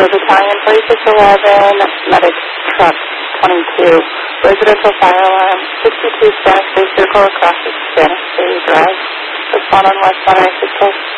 So battalion 3611, medic truck 22, residential fire alarm, 62 Spanish Bay Circle across the Spanish Bay Drive. Respond on West 196